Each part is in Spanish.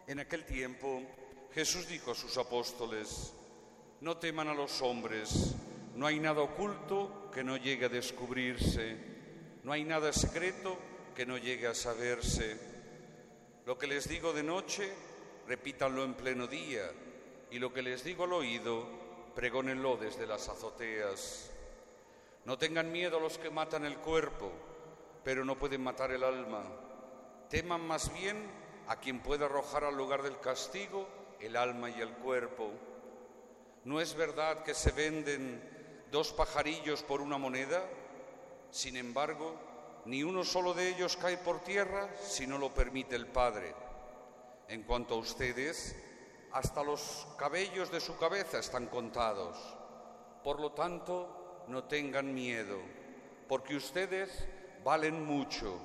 En aquel tiempo Jesús dijo a sus apóstoles: no teman a los hombres, no hay nada oculto que no llegue a descubrirse, no hay nada secreto que no llegue a saberse. Lo que les digo de noche, repítanlo en pleno día, y lo que les digo al oído, pregónenlo desde las azoteas. No tengan miedo a los que matan el cuerpo, pero no pueden matar el alma. Teman más bien a quien puede arrojar al lugar del castigo el alma y el cuerpo. ¿No es verdad que se venden 2 pajarillos por una moneda? Sin embargo, ni uno solo de ellos cae por tierra si no lo permite el Padre. En cuanto a ustedes, hasta los cabellos de su cabeza están contados. Por lo tanto, no tengan miedo, porque ustedes valen mucho,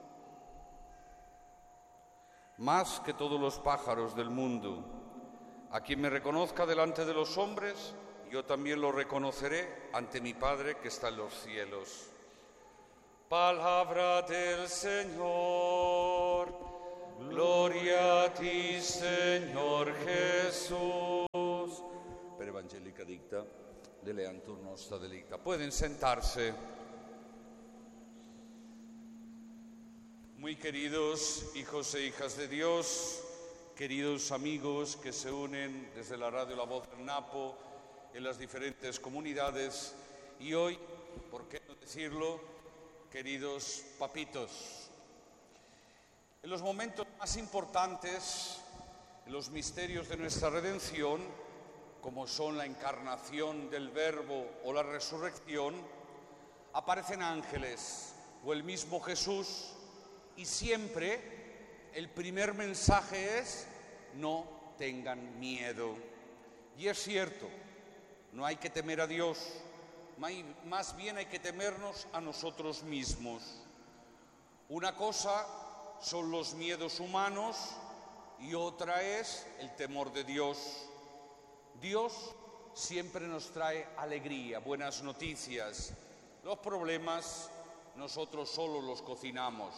más que todos los pájaros del mundo. A quien me reconozca delante de los hombres, yo también lo reconoceré ante mi Padre que está en los cielos. Palabra del Señor. Gloria a ti, Señor Jesús. Per Evangelica dicta, deleantur nostra delicta. Pueden sentarse. Muy queridos hijos e hijas de Dios, queridos amigos que se unen desde la radio La Voz del Napo en las diferentes comunidades, y hoy, ¿por qué no decirlo?, queridos papitos. En los momentos más importantes, en los misterios de nuestra redención, como son la encarnación del Verbo o la resurrección, aparecen ángeles o el mismo Jesús, y siempre el primer mensaje es: no tengan miedo. Y es cierto, no hay que temer a Dios, más bien hay que temernos a nosotros mismos. Una cosa son los miedos humanos y otra es el temor de Dios. Dios siempre nos trae alegría, buenas noticias. Los problemas nosotros solo los cocinamos.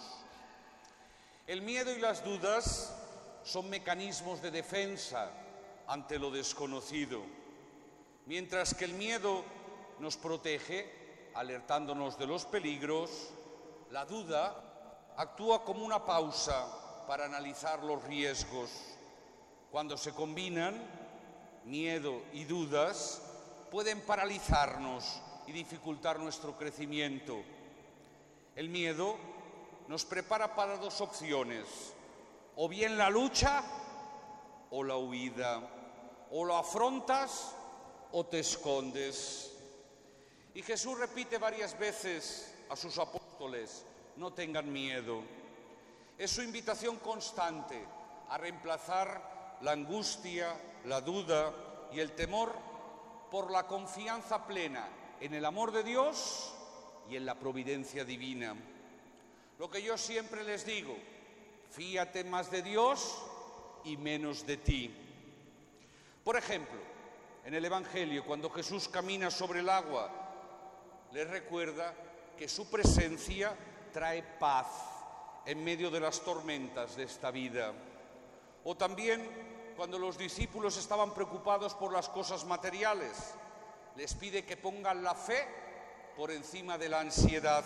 El miedo y las dudas son mecanismos de defensa ante lo desconocido. Mientras que el miedo nos protege, alertándonos de los peligros, la duda actúa como una pausa para analizar los riesgos. Cuando se combinan, miedo y dudas pueden paralizarnos y dificultar nuestro crecimiento. El miedo nos prepara para 2 opciones: o bien la lucha o la huida, o lo afrontas o te escondes. Y Jesús repite varias veces a sus apóstoles: no tengan miedo. Es su invitación constante a reemplazar la angustia, la duda y el temor por la confianza plena en el amor de Dios y en la providencia divina. Lo que yo siempre les digo: fíate más de Dios y menos de ti. Por ejemplo, en el Evangelio, cuando Jesús camina sobre el agua, les recuerda que su presencia trae paz en medio de las tormentas de esta vida. O también cuando los discípulos estaban preocupados por las cosas materiales, les pide que pongan la fe por encima de la ansiedad.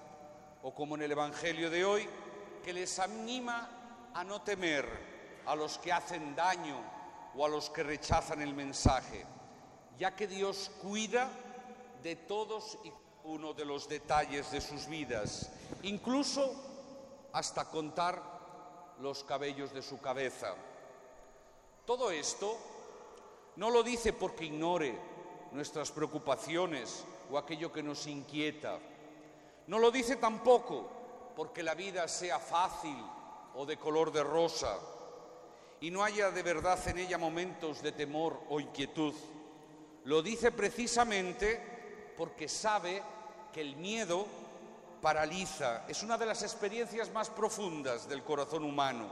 O como en el Evangelio de hoy, que les anima a no temer a los que hacen daño o a los que rechazan el mensaje, ya que Dios cuida de todos y cada uno de los detalles de sus vidas, incluso hasta contar los cabellos de su cabeza. Todo esto no lo dice porque ignore nuestras preocupaciones o aquello que nos inquieta. No lo dice tampoco porque la vida sea fácil o de color de rosa y no haya de verdad en ella momentos de temor o inquietud. Lo dice precisamente porque sabe que el miedo paraliza. Es una de las experiencias más profundas del corazón humano.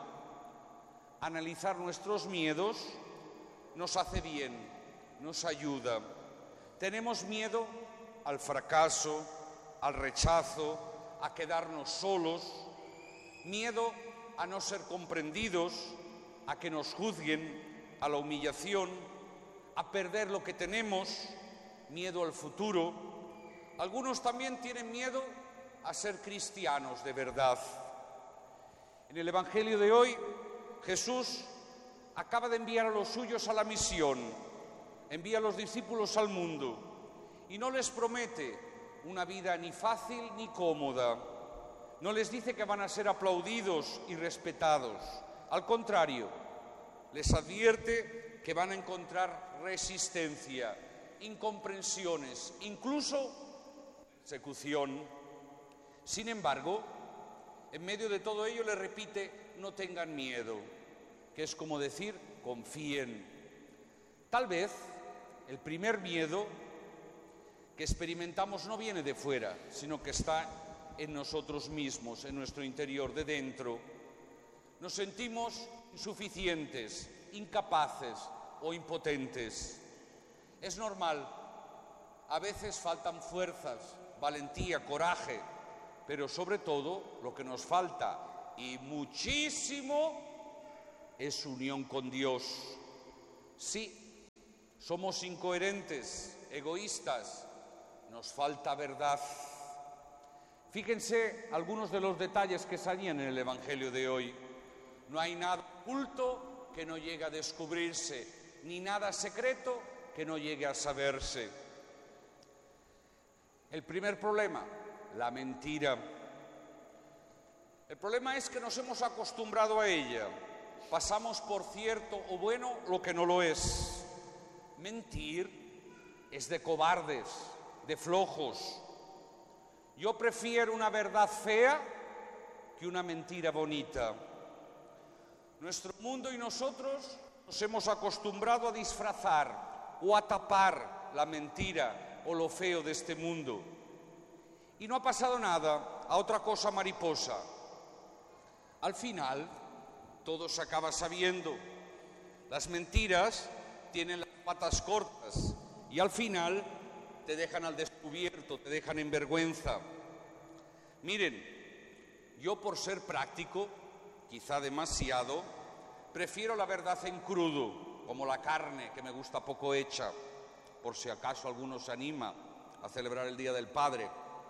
Analizar nuestros miedos nos hace bien, nos ayuda. Tenemos miedo al fracaso, al rechazo, a quedarnos solos, miedo a no ser comprendidos, a que nos juzguen, a la humillación, a perder lo que tenemos, miedo al futuro. Algunos también tienen miedo a ser cristianos de verdad. En el Evangelio de hoy, Jesús acaba de enviar a los suyos a la misión, envía a los discípulos al mundo y no les promete una vida ni fácil ni cómoda. No les dice que van a ser aplaudidos y respetados. Al contrario, les advierte que van a encontrar resistencia, incomprensiones, incluso persecución. Sin embargo, en medio de todo ello les repite: no tengan miedo, que es como decir, confíen. Tal vez el primer miedo que experimentamos no viene de fuera, sino que está en nosotros mismos, en nuestro interior, de dentro. Nos sentimos insuficientes, incapaces o impotentes. Es normal. A veces faltan fuerzas, valentía, coraje, pero sobre todo lo que nos falta, y muchísimo, es unión con Dios. Sí, somos incoherentes, egoístas, nos falta verdad. Fíjense algunos de los detalles que salían en el Evangelio de hoy. No hay nada oculto que no llegue a descubrirse, ni nada secreto que no llegue a saberse. El primer problema, la mentira. El problema es que nos hemos acostumbrado a ella. Pasamos por cierto o bueno lo que no lo es. Mentir es de cobardes, de flojos. Yo prefiero una verdad fea que una mentira bonita. Nuestro mundo y nosotros nos hemos acostumbrado a disfrazar o a tapar la mentira o lo feo de este mundo. Y no ha pasado nada, a otra cosa mariposa. Al final, todo se acaba sabiendo. Las mentiras tienen las patas cortas y al final te dejan al descubierto, te dejan en vergüenza. Miren, yo por ser práctico, quizá demasiado, prefiero la verdad en crudo, como la carne que me gusta poco hecha, por si acaso alguno se anima a celebrar el Día del Padre.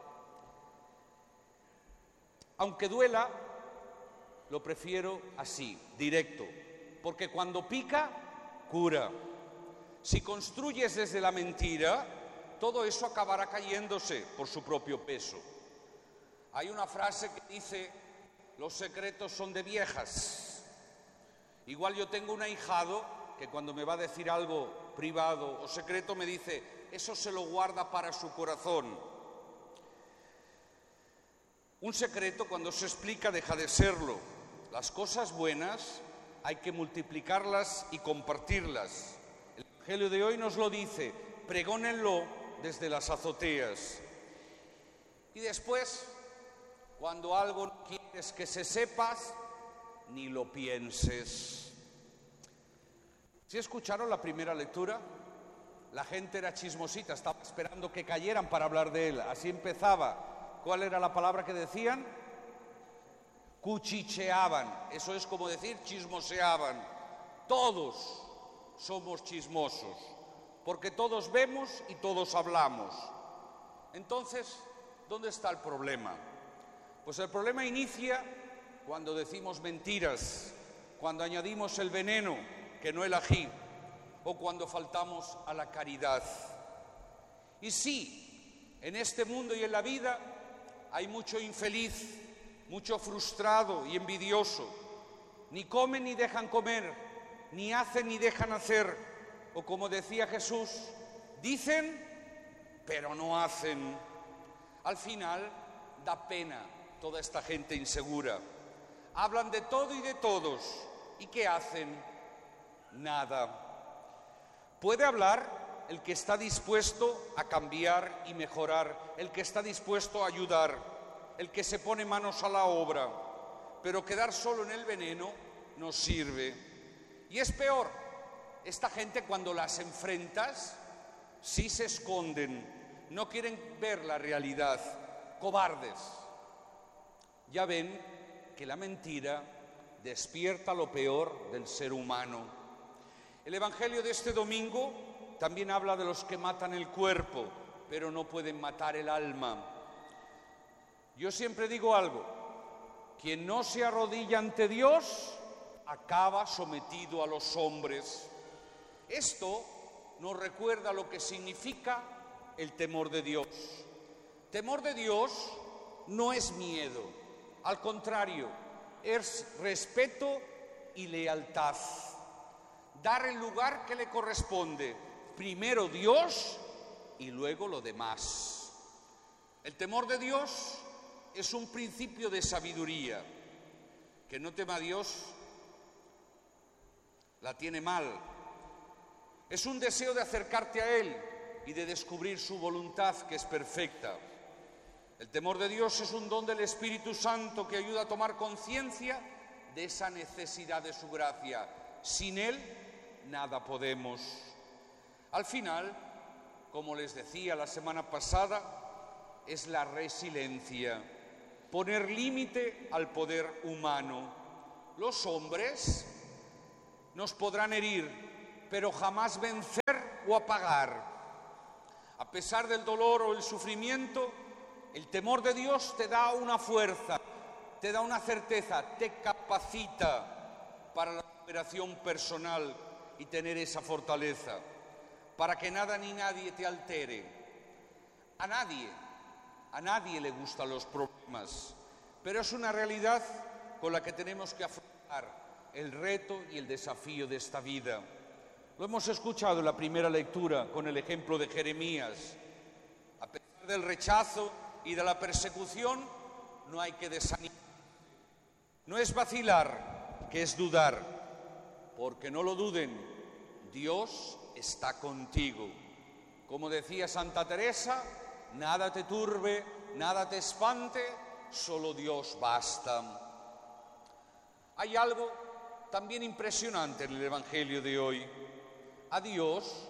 Aunque duela, lo prefiero así, directo, porque cuando pica, cura. Si construyes desde la mentira, todo eso acabará cayéndose por su propio peso. Hay una frase que dice: los secretos son de viejas. Igual yo tengo un ahijado que cuando me va a decir algo privado o secreto me dice: eso se lo guarda para su corazón. Un secreto, cuando se explica, deja de serlo. Las cosas buenas hay que multiplicarlas y compartirlas. El Evangelio de hoy nos lo dice: pregónenlo desde las azoteas. Y después, cuando algo no quieres que se sepas, ni lo pienses. ¿Sí escucharon la primera lectura? La gente era chismosita, estaba esperando que cayeran para hablar de él. Así empezaba. ¿Cuál era la palabra que decían? Cuchicheaban. Eso es como decir chismoseaban. Todos somos chismosos, porque todos vemos y todos hablamos. Entonces, ¿dónde está el problema? Pues el problema inicia cuando decimos mentiras, cuando añadimos el veneno, que no el ají, o cuando faltamos a la caridad. Y sí, en este mundo y en la vida hay mucho infeliz, mucho frustrado y envidioso. Ni comen ni dejan comer, ni hacen ni dejan hacer. O como decía Jesús, dicen, pero no hacen. Al final, da pena toda esta gente insegura. Hablan de todo y de todos. ¿Y qué hacen? Nada. Puede hablar el que está dispuesto a cambiar y mejorar, el que está dispuesto a ayudar, el que se pone manos a la obra, pero quedar solo en el veneno no sirve. Y es peor, esta gente cuando las enfrentas, sí se esconden, no quieren ver la realidad, cobardes. Ya ven que la mentira despierta lo peor del ser humano. El Evangelio de este domingo también habla de los que matan el cuerpo, pero no pueden matar el alma. Yo siempre digo algo: quien no se arrodilla ante Dios acaba sometido a los hombres. Esto nos recuerda lo que significa el temor de Dios. Temor de Dios no es miedo, al contrario, es respeto y lealtad. Dar el lugar que le corresponde, primero Dios y luego lo demás. El temor de Dios es un principio de sabiduría. Que no tema a Dios la tiene mal. Es un deseo de acercarte a Él y de descubrir su voluntad, que es perfecta. El temor de Dios es un don del Espíritu Santo que ayuda a tomar conciencia de esa necesidad de su gracia. Sin Él, nada podemos. Al final, como les decía la semana pasada, es la resiliencia, poner límite al poder humano. Los hombres nos podrán herir, pero jamás vencer o apagar. A pesar del dolor o el sufrimiento, el temor de Dios te da una fuerza, te da una certeza, te capacita para la superación personal y tener esa fortaleza, para que nada ni nadie te altere. A nadie le gustan los problemas, pero es una realidad con la que tenemos que afrontar el reto y el desafío de esta vida. Lo hemos escuchado en la primera lectura con el ejemplo de Jeremías. A pesar del rechazo y de la persecución, no hay que desanimar. No es vacilar, que es dudar, porque no lo duden, Dios está contigo. Como decía Santa Teresa, nada te turbe, nada te espante, solo Dios basta. Hay algo también impresionante en el Evangelio de hoy. A Dios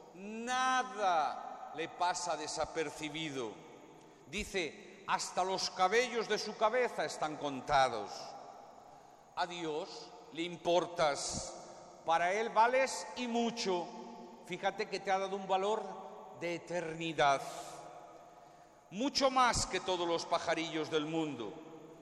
nada le pasa desapercibido. Dice, hasta los cabellos de su cabeza están contados. A Dios le importas, para Él vales y mucho. Fíjate que te ha dado un valor de eternidad, mucho más que todos los pajarillos del mundo.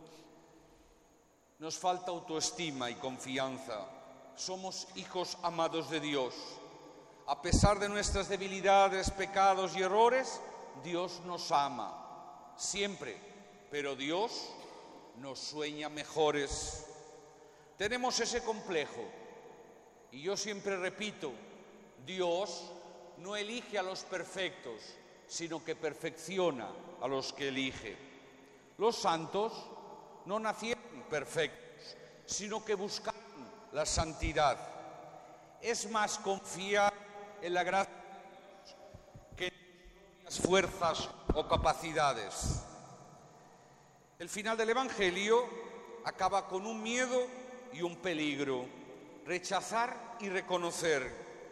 Nos falta autoestima y confianza. Somos hijos amados de Dios. A pesar de nuestras debilidades, pecados y errores, Dios nos ama, siempre, pero Dios nos sueña mejores. Tenemos ese complejo, y yo siempre repito, Dios no elige a los perfectos, sino que perfecciona a los que elige. Los santos no nacieron perfectos, sino que buscaron la santidad. Es más confiar en la gracia de Dios que en las fuerzas o capacidades. El final del Evangelio acaba con un miedo y un peligro: rechazar y reconocer.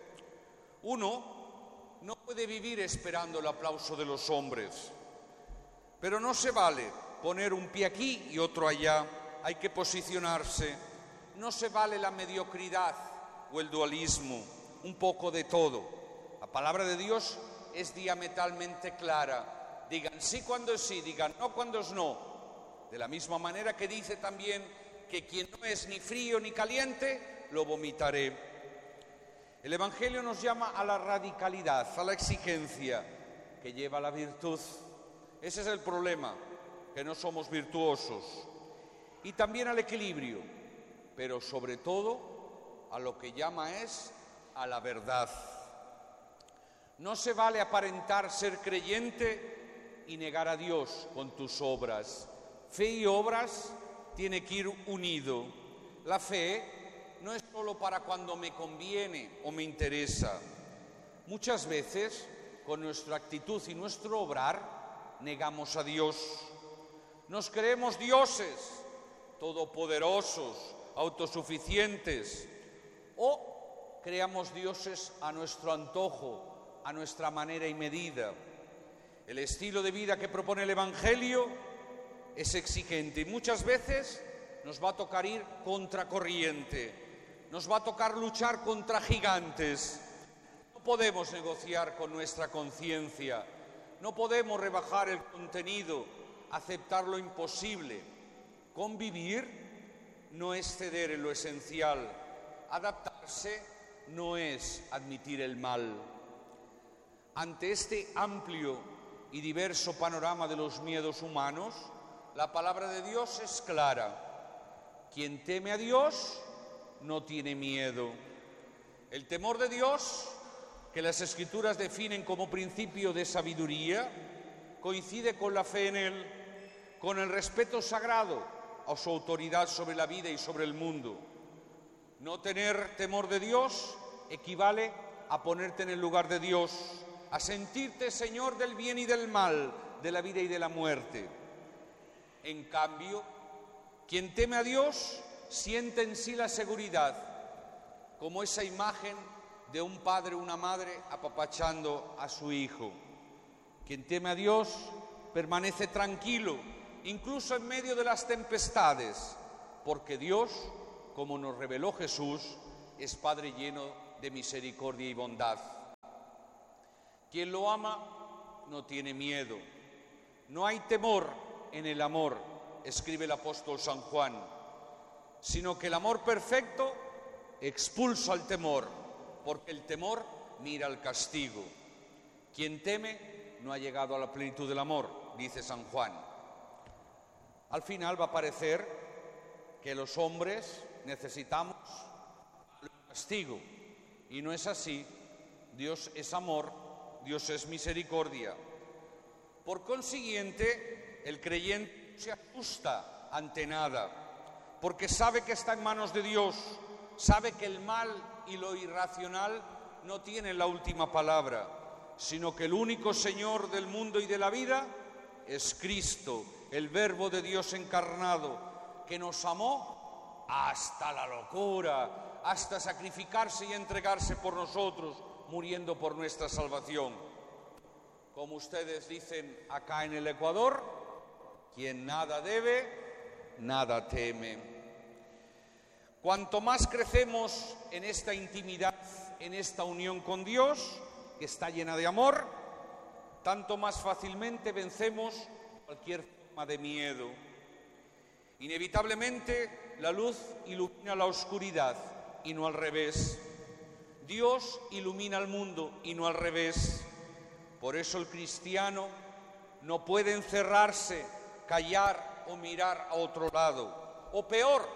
Uno no puede vivir esperando el aplauso de los hombres, pero no se vale poner un pie aquí y otro allá. Hay que posicionarse. No se vale la mediocridad o el dualismo, un poco de todo. La palabra de Dios es diametralmente clara. Digan sí cuando es sí, digan no cuando es no. De la misma manera que dice también que quien no es ni frío ni caliente, lo vomitaré. El Evangelio nos llama a la radicalidad, a la exigencia, que lleva a la virtud. Ese es el problema, que no somos virtuosos. Y también al equilibrio, pero sobre todo a lo que llama es a la verdad. No se vale aparentar ser creyente y negar a Dios con tus obras. Fe y obras tiene que ir unido. La fe no es solo para cuando me conviene o me interesa. Muchas veces, con nuestra actitud y nuestro obrar, negamos a Dios. Nos creemos dioses, todopoderosos, autosuficientes, o creamos dioses a nuestro antojo, a nuestra manera y medida. El estilo de vida que propone el Evangelio es exigente y muchas veces nos va a tocar ir contracorriente, nos va a tocar luchar contra gigantes. No podemos negociar con nuestra conciencia, no podemos rebajar el contenido, aceptar lo imposible. Convivir no es ceder en lo esencial, adaptarse no es admitir el mal. Ante este amplio y diverso panorama de los miedos humanos, la palabra de Dios es clara. Quien teme a Dios no tiene miedo. El temor de Dios, que las Escrituras definen como principio de sabiduría, coincide con la fe en Él, con el respeto sagrado a su autoridad sobre la vida y sobre el mundo. No tener temor de Dios equivale a ponerte en el lugar de Dios, a sentirte Señor del bien y del mal, de la vida y de la muerte. En cambio, quien teme a Dios siente en sí la seguridad, como esa imagen de un padre o una madre apapachando a su hijo. Quien teme a Dios permanece tranquilo, incluso en medio de las tempestades, porque Dios, como nos reveló Jesús, es Padre lleno de misericordia y bondad. Quien lo ama no tiene miedo. No hay temor en el amor, escribe el apóstol San Juan, sino que el amor perfecto expulsa el temor, porque el temor mira al castigo. Quien teme no ha llegado a la plenitud del amor, dice San Juan. Al final va a parecer que los hombres necesitamos el castigo, y no es así. Dios es amor, Dios es misericordia. Por consiguiente, el creyente no se asusta ante nada, porque sabe que está en manos de Dios, sabe que el mal y lo irracional no tienen la última palabra, sino que el único Señor del mundo y de la vida es Cristo, el Verbo de Dios encarnado, que nos amó hasta la locura, hasta sacrificarse y entregarse por nosotros, muriendo por nuestra salvación. Como ustedes dicen acá en el Ecuador, quien nada debe, nada teme. Cuanto más crecemos en esta intimidad, en esta unión con Dios, que está llena de amor, tanto más fácilmente vencemos cualquier forma de miedo. Inevitablemente, la luz ilumina la oscuridad y no al revés. Dios ilumina al mundo y no al revés. Por eso el cristiano no puede encerrarse, callar o mirar a otro lado. O peor,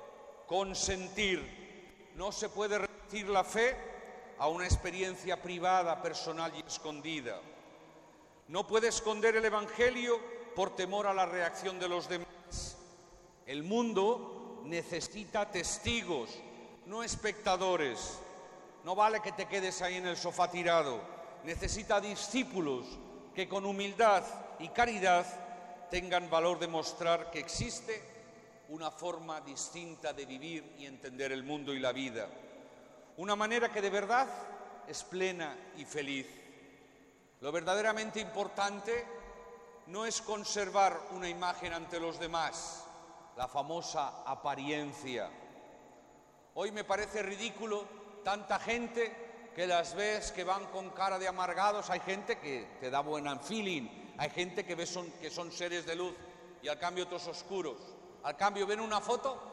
consentir. No se puede reducir la fe a una experiencia privada, personal y escondida. No puede esconder el Evangelio por temor a la reacción de los demás. El mundo necesita testigos, no espectadores. No vale que te quedes ahí en el sofá tirado. Necesita discípulos que con humildad y caridad tengan valor de mostrar que existe una forma distinta de vivir y entender el mundo y la vida. Una manera que de verdad es plena y feliz. Lo verdaderamente importante no es conservar una imagen ante los demás, la famosa apariencia. Hoy me parece ridículo tanta gente que las ves que van con cara de amargados. Hay gente que te da buen feeling, hay gente que ves que son seres de luz y al cambio todos oscuros. Al cambio ven una foto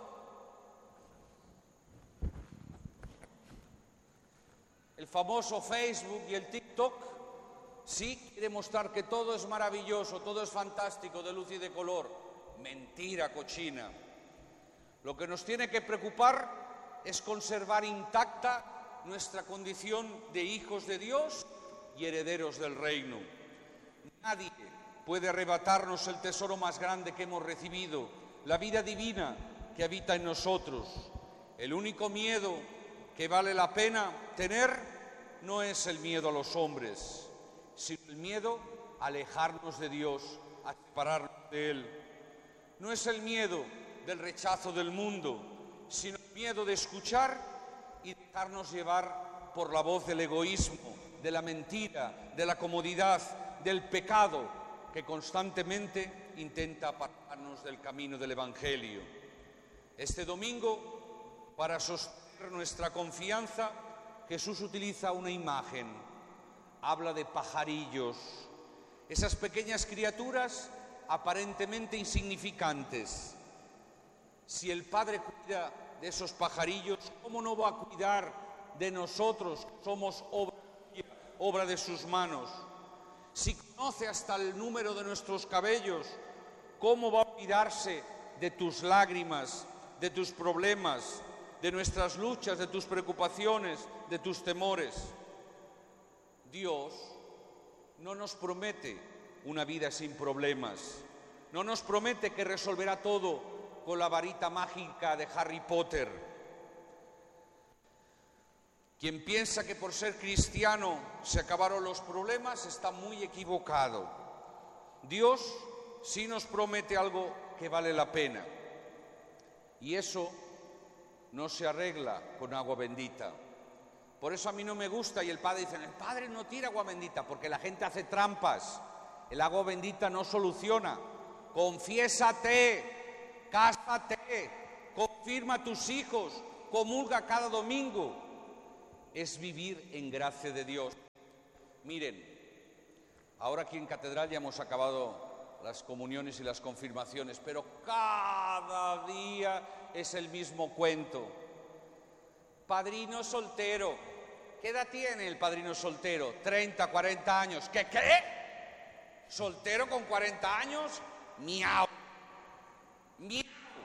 el famoso Facebook y el TikTok, sí quiere mostrar que todo es maravilloso, todo es fantástico, de luz y de color. Mentira cochina. Lo que nos tiene que preocupar es conservar intacta nuestra condición de hijos de Dios y herederos del reino. Nadie puede arrebatarnos el tesoro más grande que hemos recibido, la vida divina que habita en nosotros. El único miedo que vale la pena tener no es el miedo a los hombres, sino el miedo a alejarnos de Dios, a separarnos de Él. No es el miedo del rechazo del mundo, sino el miedo de escuchar y dejarnos llevar por la voz del egoísmo, de la mentira, de la comodidad, del pecado que constantemente intenta apartarnos del camino del Evangelio. Este domingo, para sostener nuestra confianza, Jesús utiliza una imagen. Habla de pajarillos, esas pequeñas criaturas aparentemente insignificantes. Si el Padre cuida de esos pajarillos, ¿cómo no va a cuidar de nosotros, que somos obra de sus manos? Si conoce hasta el número de nuestros cabellos, ¿cómo va a olvidarse de tus lágrimas, de tus problemas, de nuestras luchas, de tus preocupaciones, de tus temores? Dios no nos promete una vida sin problemas, no nos promete que resolverá todo con la varita mágica de Harry Potter. Quien piensa que por ser cristiano se acabaron los problemas está muy equivocado. Dios sí nos promete algo que vale la pena, y eso no se arregla con agua bendita. Por eso a mí no me gusta, y el Padre dice, el Padre no tira agua bendita, porque la gente hace trampas. El agua bendita no soluciona. Confiésate, cásate, confirma a tus hijos, comulga cada domingo. Es vivir en gracia de Dios. Miren, ahora aquí en Catedral ya hemos acabado las comuniones y las confirmaciones, pero cada día es el mismo cuento. Padrino soltero. ¿Qué edad tiene el padrino soltero? 30, 40 años. ¿Qué? ¿Soltero con 40 años? ¡Miau! ¡Miau!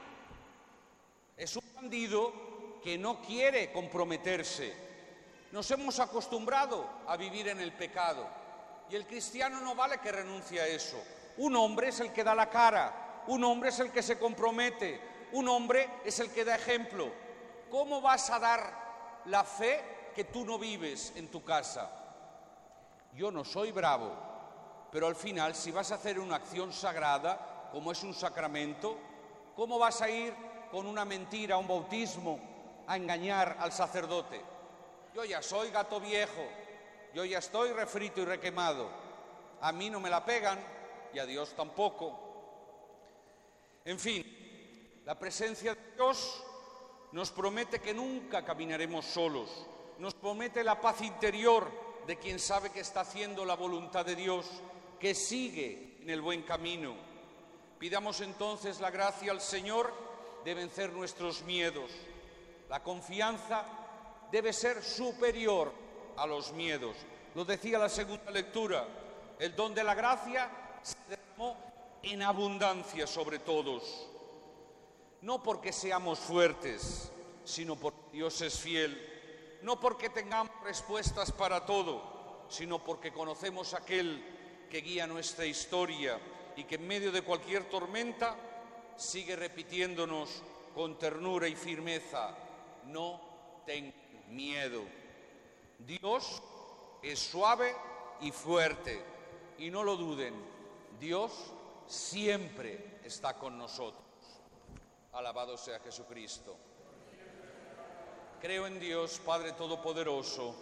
Es un bandido que no quiere comprometerse. Nos hemos acostumbrado a vivir en el pecado. Y el cristiano no vale que renuncie a eso. Un hombre es el que da la cara. Un hombre es el que se compromete. Un hombre es el que da ejemplo. ¿Cómo vas a dar la fe que tú no vives en tu casa? Yo no soy bravo, pero al final, si vas a hacer una acción sagrada, como es un sacramento, ¿cómo vas a ir con una mentira, un bautismo, a engañar al sacerdote? Yo ya soy gato viejo, yo ya estoy refrito y requemado. A mí no me la pegan y a Dios tampoco. En fin, la presencia de Dios nos promete que nunca caminaremos solos. Nos promete la paz interior de quien sabe que está haciendo la voluntad de Dios, que sigue en el buen camino. Pidamos entonces la gracia al Señor de vencer nuestros miedos. La confianza debe ser superior a los miedos. Lo decía la segunda lectura. El don de la gracia se derramó en abundancia sobre todos. No porque seamos fuertes, sino porque Dios es fiel. No porque tengamos respuestas para todo, sino porque conocemos a aquel que guía nuestra historia y que en medio de cualquier tormenta sigue repitiéndonos con ternura y firmeza: no tengan miedo. Dios es suave y fuerte, y no lo duden, Dios siempre está con nosotros. Alabado sea Jesucristo. Creo en Dios, Padre Todopoderoso.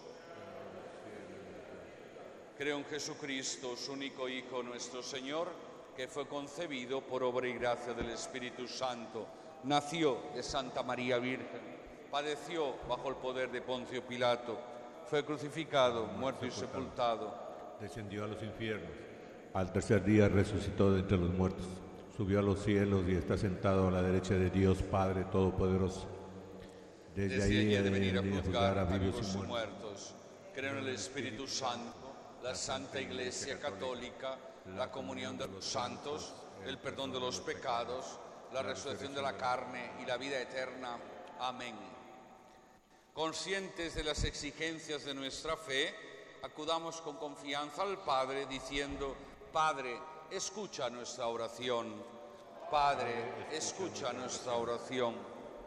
Creo en Jesucristo, su único Hijo, nuestro Señor, que fue concebido por obra y gracia del Espíritu Santo. Nació de Santa María Virgen, padeció bajo el poder de Poncio Pilato, fue crucificado, muerto y sepultado. Descendió a los infiernos. Al tercer día resucitó de entre los muertos. Subió a los cielos y está sentado a la derecha de Dios Padre Todopoderoso. Desde allí ha de venir a juzgar a vivos y muertos. Creo en el Espíritu Santo, la Santa Iglesia Católica, la comunión de los santos, el perdón de los pecados, la resurrección de la carne y la vida eterna. Amén. Conscientes de las exigencias de nuestra fe, acudamos con confianza al Padre diciendo: Padre, escucha nuestra oración. Padre, escucha nuestra oración.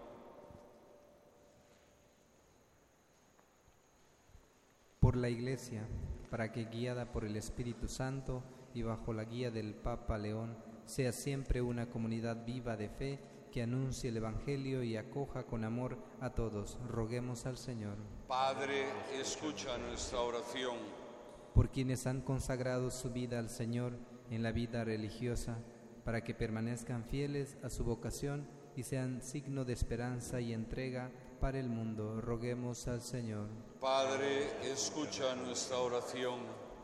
Por la Iglesia, para que, guiada por el Espíritu Santo y bajo la guía del Papa León, sea siempre una comunidad viva de fe que anuncie el Evangelio y acoja con amor a todos. Roguemos al Señor. Padre, escucha nuestra oración. Por quienes han consagrado su vida al Señor en la vida religiosa, para que permanezcan fieles a su vocación y sean signo de esperanza y entrega para el mundo. Roguemos al Señor. Padre, escucha nuestra oración.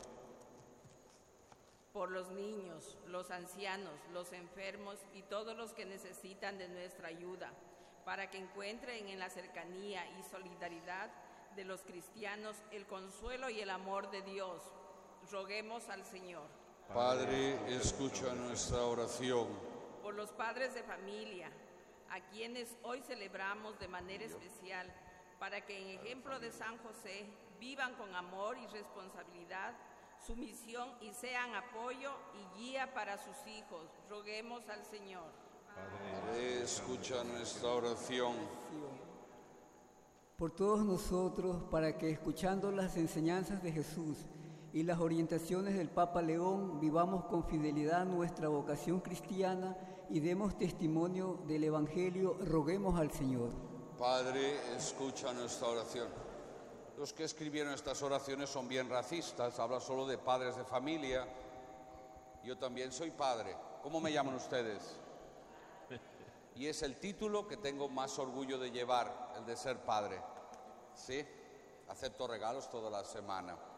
Por los niños, los ancianos, los enfermos y todos los que necesitan de nuestra ayuda, para que encuentren en la cercanía y solidaridad de los cristianos el consuelo y el amor de Dios. Roguemos al Señor. Padre, escucha nuestra oración. Por los padres de familia, a quienes hoy celebramos de manera especial, para que en ejemplo de San José vivan con amor y responsabilidad su misión y sean apoyo y guía para sus hijos. Roguemos al Señor. Padre, escucha nuestra oración. Por todos nosotros, para que escuchando las enseñanzas de Jesús y las orientaciones del Papa León, vivamos con fidelidad nuestra vocación cristiana y demos testimonio del Evangelio, roguemos al Señor. Padre, escucha nuestra oración. Los que escribieron estas oraciones son bien racistas, hablan solo de padres de familia. Yo también soy padre. ¿Cómo me llaman ustedes? Y es el título que tengo más orgullo de llevar, el de ser padre. ¿Sí? Acepto regalos toda la semana.